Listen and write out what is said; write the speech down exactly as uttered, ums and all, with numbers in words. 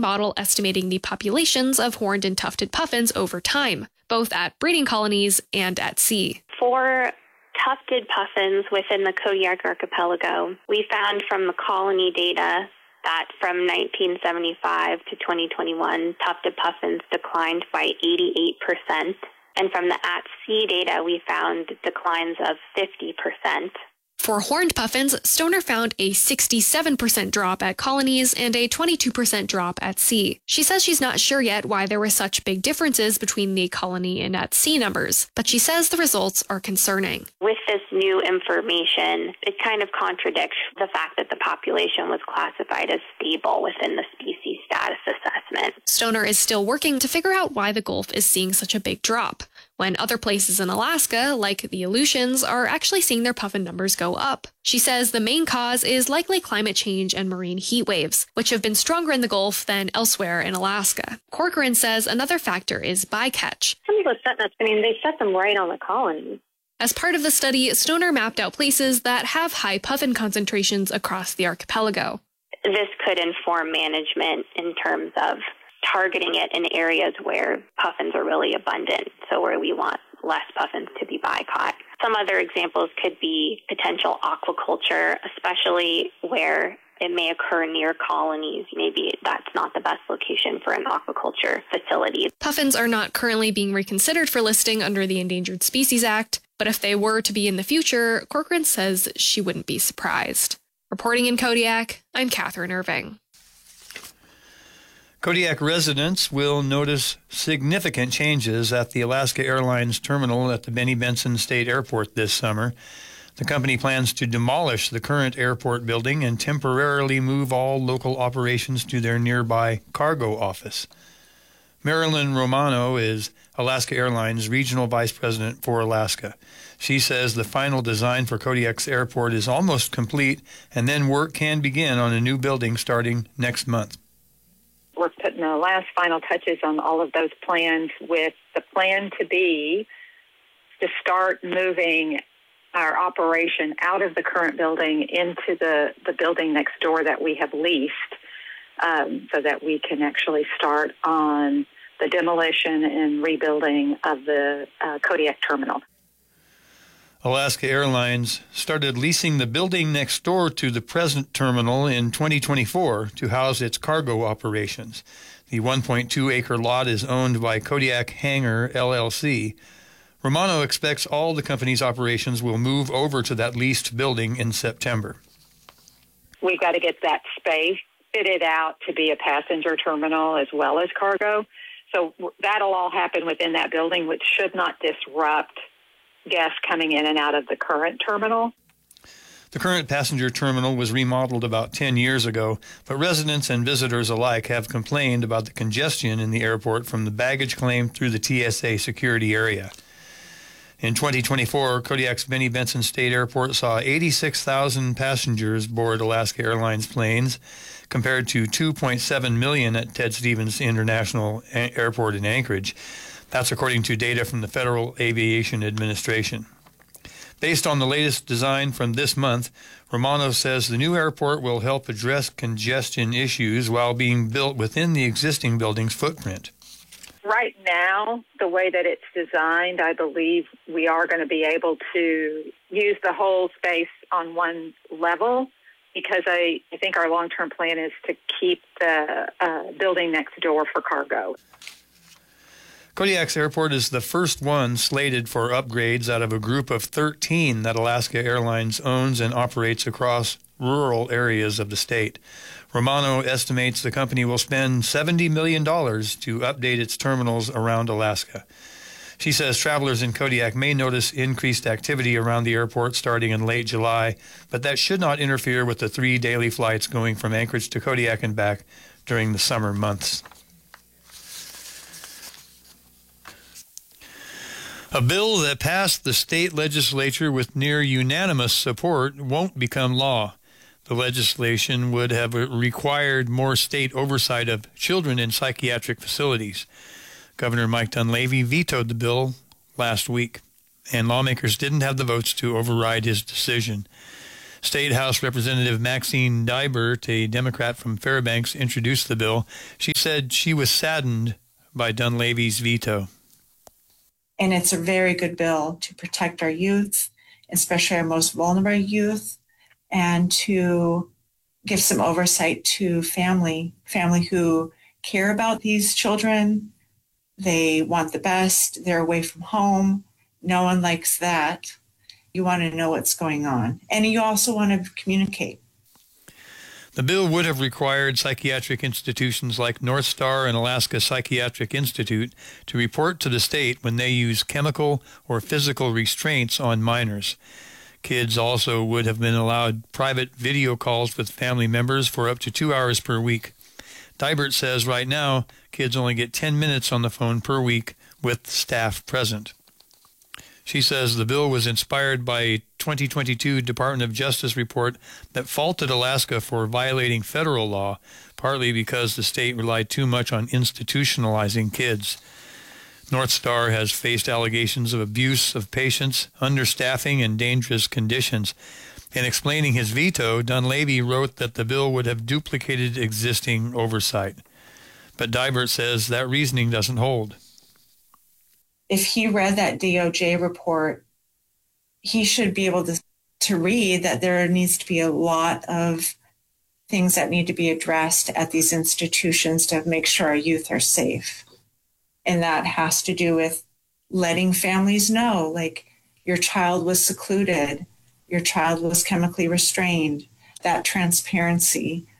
model estimating the populations of horned and tufted puffins over time, both at breeding colonies and at sea. For tufted puffins within the Kodiak archipelago, we found from the colony data that from nineteen seventy-five to twenty twenty-one, tufted puffins declined by eighty-eight percent. And from the at-sea data, we found declines of fifty percent. For horned puffins, Stoner found a sixty-seven percent drop at colonies and a twenty-two percent drop at sea. She says she's not sure yet why there were such big differences between the colony and at sea numbers, but she says the results are concerning. With this new information, it kind of contradicts the fact that the population was classified as stable within the species status assessment. Stoner is still working to figure out why the Gulf is seeing such a big drop, when other places in Alaska, like the Aleutians, are actually seeing their puffin numbers go up. She says the main cause is likely climate change and marine heat waves, which have been stronger in the Gulf than elsewhere in Alaska. Corcoran says another factor is bycatch. Some of those set nets, I mean, they set them right on the colony. As part of the study, Stoner mapped out places that have high puffin concentrations across the archipelago. This could inform management in terms of targeting it in areas where puffins are really abundant, so where we want less puffins to be bycaught. Some other examples could be potential aquaculture, especially where it may occur near colonies. Maybe that's not the best location for an aquaculture facility. Puffins are not currently being reconsidered for listing under the Endangered Species Act, but if they were to be in the future, Corcoran says she wouldn't be surprised. Reporting in Kodiak, I'm Catherine Irving. Kodiak residents will notice significant changes at the Alaska Airlines terminal at the Benny Benson State Airport this summer. The company plans to demolish the current airport building and temporarily move all local operations to their nearby cargo office. Marilyn Romano is Alaska Airlines Regional Vice President for Alaska. She says the final design for Kodiak's airport is almost complete, and then work can begin on a new building starting next month. We're putting the last final touches on all of those plans, with the plan to be to start moving our operation out of the current building into the, the building next door that we have leased, um, so that we can actually start on the demolition and rebuilding of the uh, Kodiak terminal. Alaska Airlines started leasing the building next door to the present terminal in twenty twenty-four to house its cargo operations. The one point two acre lot is owned by Kodiak Hangar, L L C. Romano expects all the company's operations will move over to that leased building in September. We've got to get that space fitted out to be a passenger terminal as well as cargo. So that'll all happen within that building, which should not disrupt guests coming in and out of the current terminal. The current passenger terminal was remodeled about ten years ago, but residents and visitors alike have complained about the congestion in the airport from the baggage claim through the T S A security area. In twenty twenty-four, Kodiak's Benny Benson State Airport saw eighty-six thousand passengers board Alaska Airlines planes, compared to two point seven million at Ted Stevens International Airport in Anchorage. That's according to data from the Federal Aviation Administration. Based on the latest design from this month, Romano says the new airport will help address congestion issues while being built within the existing building's footprint. Right now, the way that it's designed, I believe we are going to be able to use the whole space on one level, because I, I think our long-term plan is to keep the uh, building next door for cargo. Kodiak's airport is the first one slated for upgrades out of a group of thirteen that Alaska Airlines owns and operates across rural areas of the state. Romano estimates the company will spend seventy million dollars to update its terminals around Alaska. She says travelers in Kodiak may notice increased activity around the airport starting in late July, but that should not interfere with the three daily flights going from Anchorage to Kodiak and back during the summer months. A bill that passed the state legislature with near unanimous support won't become law. The legislation would have required more state oversight of children in psychiatric facilities. Governor Mike Dunleavy vetoed the bill last week, and lawmakers didn't have the votes to override his decision. State House Representative Maxine Dibert, a Democrat from Fairbanks, introduced the bill. She said she was saddened by Dunleavy's veto. And it's a very good bill to protect our youth, especially our most vulnerable youth, and to give some oversight to family, family who care about these children. They want the best. They're away from home. No one likes that. You want to know what's going on. And you also want to communicate. The bill would have required psychiatric institutions like North Star and Alaska Psychiatric Institute to report to the state when they use chemical or physical restraints on minors. Kids also would have been allowed private video calls with family members for up to two hours per week. Dibert says right now, kids only get ten minutes on the phone per week with staff present. She says the bill was inspired by a twenty twenty-two Department of Justice report that faulted Alaska for violating federal law, partly because the state relied too much on institutionalizing kids. North Star has faced allegations of abuse of patients, understaffing, and dangerous conditions. In explaining his veto, Dunleavy wrote that the bill would have duplicated existing oversight. But Dibert says that reasoning doesn't hold. If he read that D O J report, he should be able to, to read that there needs to be a lot of things that need to be addressed at these institutions to make sure our youth are safe. And that has to do with letting families know, like, your child was secluded, your child was chemically restrained, that transparency.